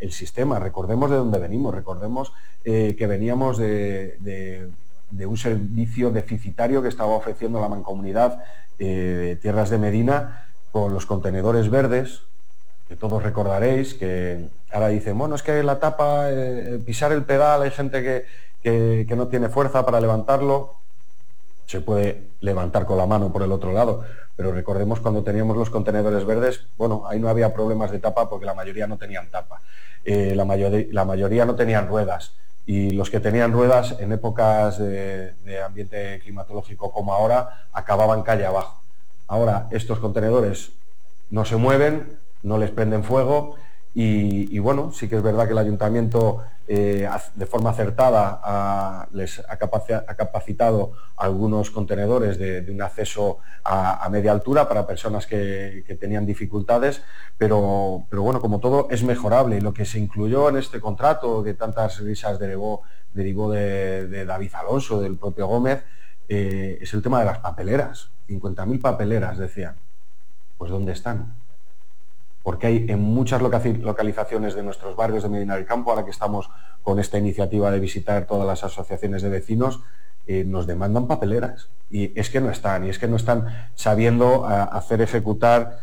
el sistema. Recordemos de dónde venimos, recordemos que veníamos de un servicio deficitario que estaba ofreciendo la Mancomunidad de Tierras de Medina con los contenedores verdes, que todos recordaréis, que ahora dicen, bueno, es que la tapa, pisar el pedal, hay gente que no tiene fuerza para levantarlo. Se puede levantar con la mano por el otro lado, pero recordemos cuando teníamos los contenedores verdes, bueno, ahí no había problemas de tapa porque la mayoría no tenían tapa, la mayoría no tenían ruedas, y los que tenían ruedas en épocas de ambiente climatológico como ahora, acababan calle abajo. Ahora estos contenedores no se mueven, no les prenden fuego, y bueno, sí que es verdad que el Ayuntamiento de forma acertada les ha capacitado algunos contenedores de un acceso a media altura para personas que tenían dificultades, pero bueno, como todo es mejorable, y lo que se incluyó en este contrato, que tantas risas derivó de David Alonso, del propio Gómez, es el tema de las papeleras. 50.000 papeleras, decían. Pues ¿dónde están? Porque hay en muchas localizaciones de nuestros barrios de Medina del Campo, ahora que estamos con esta iniciativa de visitar todas las asociaciones de vecinos, nos demandan papeleras, y es que no están sabiendo hacer ejecutar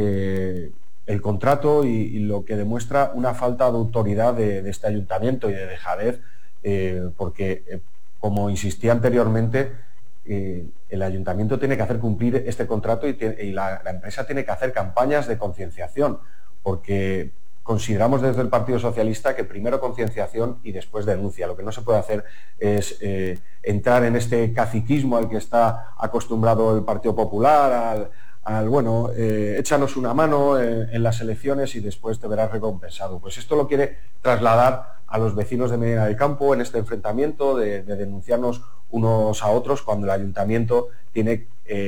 el contrato, y lo que demuestra una falta de autoridad de este ayuntamiento y de dejadez, porque como insistí anteriormente, el ayuntamiento tiene que hacer cumplir este contrato, y la empresa tiene que hacer campañas de concienciación, porque consideramos desde el Partido Socialista que primero concienciación y después denuncia. Lo que no se puede hacer es entrar en este caciquismo al que está acostumbrado el Partido Popular, bueno, échanos una mano en las elecciones y después te verás recompensado. Pues esto lo quiere trasladar a los vecinos de Medina del Campo en este enfrentamiento de denunciarnos unos a otros, cuando el ayuntamiento tiene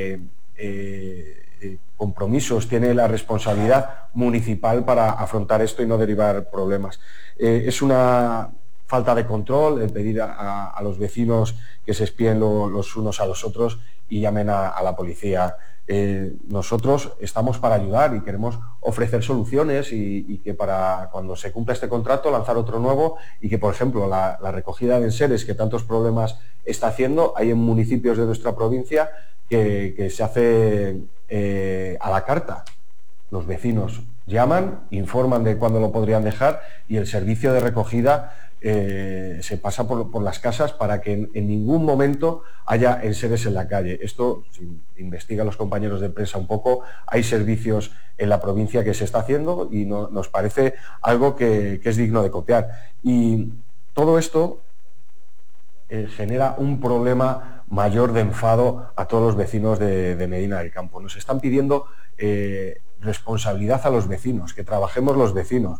compromisos, tiene la responsabilidad municipal para afrontar esto y no derivar problemas. Es una falta de control el pedir a los vecinos que se espíen los unos a los otros y llamen a la policía. Nosotros estamos para ayudar y queremos ofrecer soluciones, y que para cuando se cumpla este contrato lanzar otro nuevo, y que, por ejemplo, la recogida de enseres que tantos problemas está haciendo, hay en municipios de nuestra provincia que se hace a la carta. Los vecinos llaman, informan de cuándo lo podrían dejar, y el servicio de recogida se pasa por las casas para que en ningún momento haya enseres en la calle. Esto, si investigan los compañeros de prensa un poco, hay servicios en la provincia que se está haciendo, y nos parece algo que es digno de copiar. Y todo esto genera un problema mayor de enfado a todos los vecinos de Medina del Campo. Nos están pidiendo responsabilidad a los vecinos, que trabajemos los vecinos,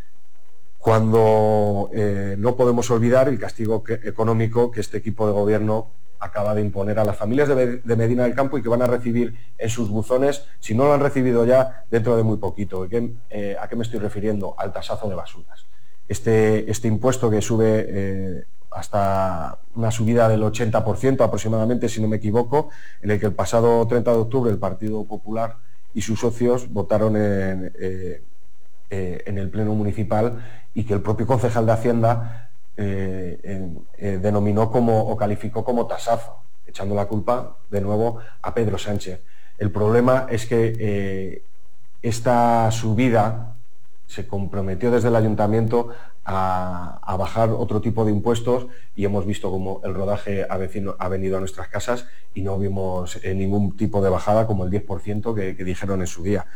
cuando no podemos olvidar el castigo económico que este equipo de gobierno acaba de imponer a las familias de Medina del Campo, y que van a recibir en sus buzones, si no lo han recibido ya, dentro de muy poquito. ¿A qué me estoy refiriendo? Al tasazo de basuras. Este impuesto que sube hasta una subida del 80% aproximadamente, si no me equivoco, en el que el pasado 30 de octubre el Partido Popular y sus socios votaron en el Pleno Municipal, y que el propio concejal de Hacienda denominó o calificó como tasazo, echando la culpa de nuevo a Pedro Sánchez. El problema es que esta subida se comprometió desde el ayuntamiento a bajar otro tipo de impuestos, y hemos visto como el rodaje ha venido a nuestras casas y no vimos ningún tipo de bajada, como el 10% que dijeron en su día.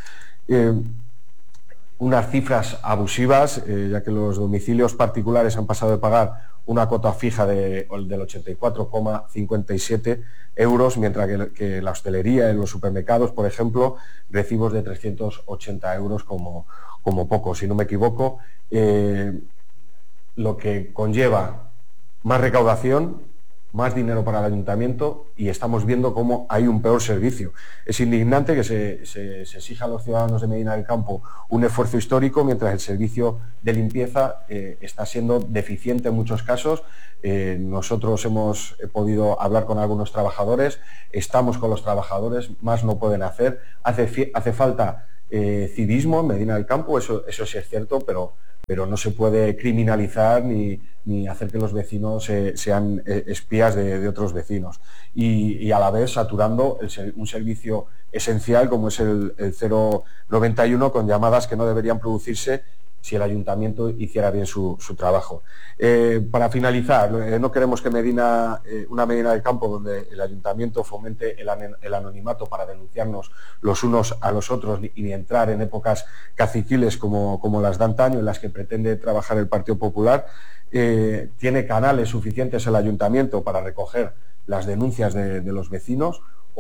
Unas cifras abusivas, ya que los domicilios particulares han pasado de pagar una cuota fija del 84,57 euros, mientras que la hostelería, en los supermercados, por ejemplo, recibos de 380 euros como poco, si no me equivoco, lo que conlleva más recaudación, más dinero para el ayuntamiento, y estamos viendo cómo hay un peor servicio. Es indignante que se exija a los ciudadanos de Medina del Campo un esfuerzo histórico, mientras el servicio de limpieza está siendo deficiente en muchos casos. Nosotros hemos podido hablar con algunos trabajadores, estamos con los trabajadores, más no pueden hacer. Hace falta civismo en Medina del Campo, eso sí es cierto, pero pero no se puede criminalizar ni hacer que los vecinos sean espías de otros vecinos. Y a la vez saturando un servicio esencial como es el 091 con llamadas que no deberían producirse si el ayuntamiento hiciera bien su trabajo. Para finalizar, no queremos que una Medina del Campo donde el ayuntamiento fomente el anonimato para denunciarnos los unos a los otros ni entrar en épocas caciquiles como las de antaño en las que pretende trabajar el Partido Popular. Tiene canales suficientes el ayuntamiento para recoger las denuncias de los vecinos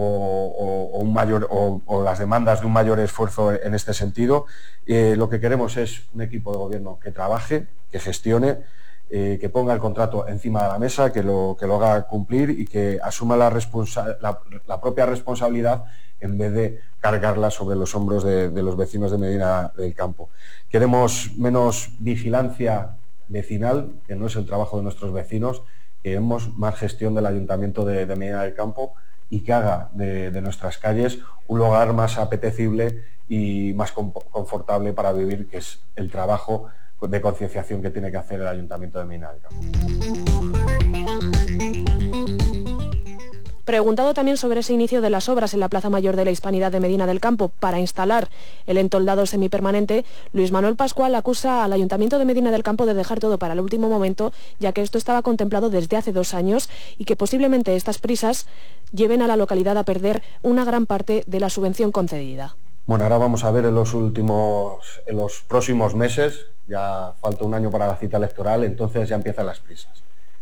o las demandas de un mayor esfuerzo en este sentido. Lo que queremos es un equipo de gobierno que trabaje, que gestione, que ponga el contrato encima de la mesa, que lo haga cumplir y que asuma la propia responsabilidad en vez de cargarla sobre los hombros de los vecinos de Medina del Campo. Queremos menos vigilancia vecinal, que no es el trabajo de nuestros vecinos. Queremos más gestión del Ayuntamiento de Medina del Campo y que haga de nuestras calles un lugar más apetecible y más confortable para vivir, que es el trabajo de concienciación que tiene que hacer el Ayuntamiento de Medina del Campo. Preguntado también sobre ese inicio de las obras en la Plaza Mayor de la Hispanidad de Medina del Campo para instalar el entoldado semipermanente, Luis Manuel Pascual acusa al Ayuntamiento de Medina del Campo de dejar todo para el último momento, ya que esto estaba contemplado desde hace 2 años y que posiblemente estas prisas lleven a la localidad a perder una gran parte de la subvención concedida. Bueno, ahora vamos a ver en los próximos meses, ya falta un año para la cita electoral, entonces ya empiezan las prisas.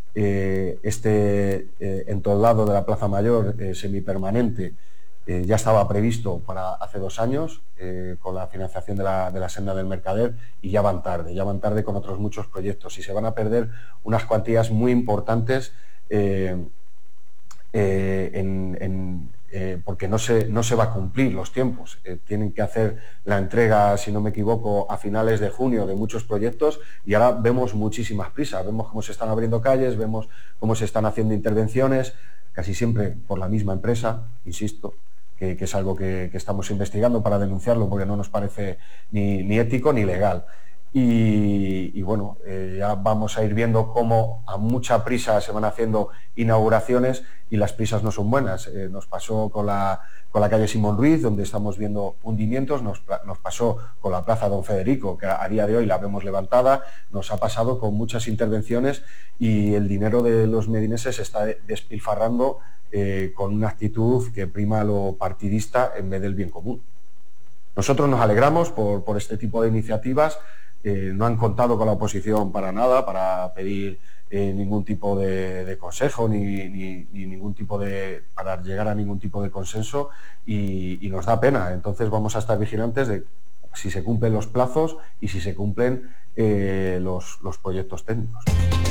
Este entoldado de la Plaza Mayor semipermanente ya estaba previsto para hace 2 años con la financiación de la senda del Mercader y ya van tarde con otros muchos proyectos y se van a perder unas cuantías muy importantes porque no se va a cumplir los tiempos. Tienen que hacer la entrega, si no me equivoco, a finales de junio de muchos proyectos y ahora vemos muchísimas prisas, vemos cómo se están abriendo calles, vemos cómo se están haciendo intervenciones, casi siempre por la misma empresa, insisto, que es algo que estamos investigando para denunciarlo porque no nos parece ni ético ni legal. Y bueno, ya vamos a ir viendo cómo a mucha prisa se van haciendo inauguraciones y las prisas no son buenas. Nos pasó con la calle Simón Ruiz, donde estamos viendo hundimientos, nos pasó con la Plaza Don Federico, que a día de hoy la vemos levantada, nos ha pasado con muchas intervenciones y el dinero de los medineses se está despilfarrando con una actitud que prima lo partidista en vez del bien común. Nosotros nos alegramos por este tipo de iniciativas. No han contado con la oposición para nada, para pedir ningún tipo de consejo ni ningún tipo para llegar a ningún tipo de consenso y nos da pena. Entonces vamos a estar vigilantes de si se cumplen los plazos y si se cumplen los proyectos técnicos.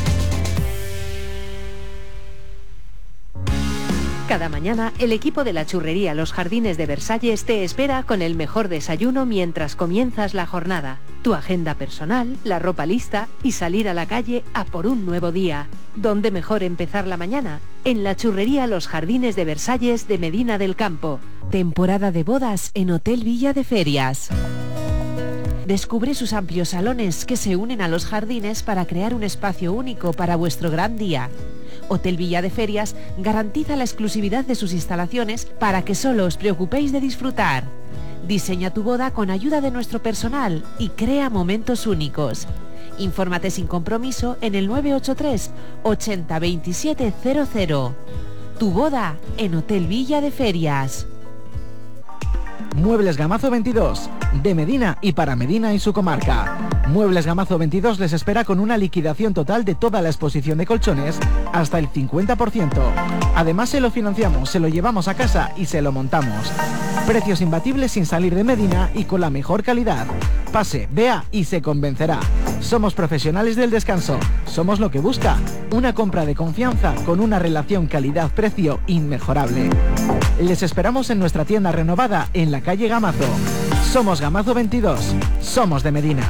Cada mañana, el equipo de la churrería Los Jardines de Versalles te espera con el mejor desayuno mientras comienzas la jornada, tu agenda personal, la ropa lista y salir a la calle a por un nuevo día. ¿Dónde mejor empezar la mañana? En la churrería Los Jardines de Versalles de Medina del Campo. Temporada de bodas en Hotel Villa de Ferias. Descubre sus amplios salones que se unen a los jardines para crear un espacio único para vuestro gran día. Hotel Villa de Ferias garantiza la exclusividad de sus instalaciones para que solo os preocupéis de disfrutar. Diseña tu boda con ayuda de nuestro personal y crea momentos únicos. Infórmate sin compromiso en el 983 80 27 00. Tu boda en Hotel Villa de Ferias. Muebles Gamazo 22, de Medina y para Medina y su comarca. Muebles Gamazo 22 les espera con una liquidación total de toda la exposición de colchones hasta el 50%. Además se lo financiamos, se lo llevamos a casa y se lo montamos. Precios imbatibles sin salir de Medina y con la mejor calidad. Pase, vea y se convencerá. Somos profesionales del descanso. Somos lo que busca. Una compra de confianza con una relación calidad-precio inmejorable. Les esperamos en nuestra tienda renovada en la calle Gamazo. Somos Gamazo 22. Somos de Medina.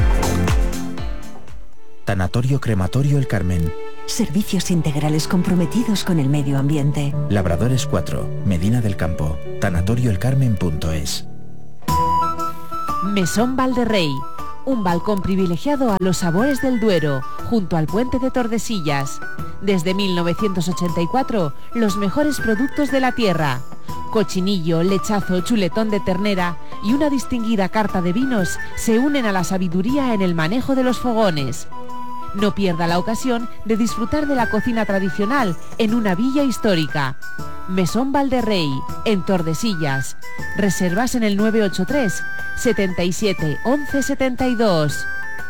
Tanatorio Crematorio El Carmen. Servicios integrales comprometidos con el medio ambiente. Labradores 4, Medina del Campo. Tanatorioelcarmen.es. Mesón Valderrey. Un balcón privilegiado a los sabores del Duero, junto al puente de Tordesillas. Desde 1984, los mejores productos de la tierra. Cochinillo, lechazo, chuletón de ternera y una distinguida carta de vinos se unen a la sabiduría en el manejo de los fogones. No pierda la ocasión de disfrutar de la cocina tradicional en una villa histórica. Mesón Valderrey, en Tordesillas. Reservas en el 983 77 11 72.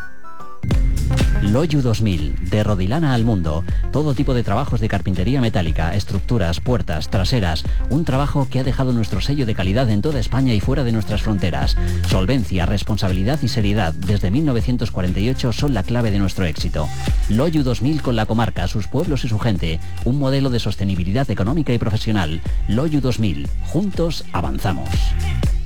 Loyu 2000, de Rodilana al mundo. Todo tipo de trabajos de carpintería metálica, estructuras, puertas, traseras. Un trabajo que ha dejado nuestro sello de calidad en toda España y fuera de nuestras fronteras. Solvencia, responsabilidad y seriedad desde 1948 son la clave de nuestro éxito. Loyu 2000 con la comarca, sus pueblos y su gente. Un modelo de sostenibilidad económica y profesional. Loyu 2000. Juntos avanzamos.